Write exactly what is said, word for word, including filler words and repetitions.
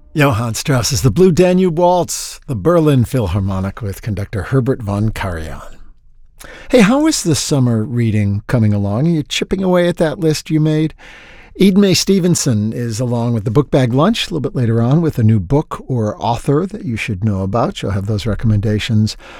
Johann Strauss's The Blue Danube Waltz, the Berlin Philharmonic with conductor Herbert von Karajan. Hey, how is the summer reading coming along? Are you chipping away at that list you made? Eden Mae Stevenson is along with the Book Bag Lunch a little bit later on with a new book or author that you should know about. She'll have those recommendations